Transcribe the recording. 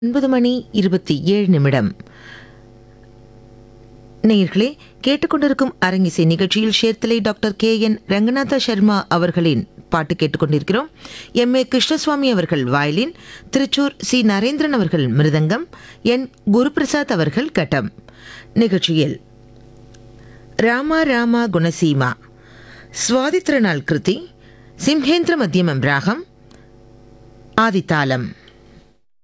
9:27. நேயர்களே, கேட்டுக்கொண்டிருக்கும் அரங்கிசை நிகழ்ச்சியில் சேர்த்தலை டாக்டர் KN ரங்கநாத சர்மா அவர்களின் பாட்டு கேட்டுக்கொண்டிருக்கிறோம். MA கிருஷ்ணசுவாமி அவர்கள் வயலின், திருச்சூர் சி நரேந்திரன் அவர்கள் மிருதங்கம், என் குருபிரசாத் அவர்கள் கட்டம். நிகழ்ச்சியில் ராமா ராமா குணசீமா, ஸ்வாதி திருநாள் கிருதி, சிம்ஹேந்திர மத்தியமம் ராகம், ஆதித்தாளம்.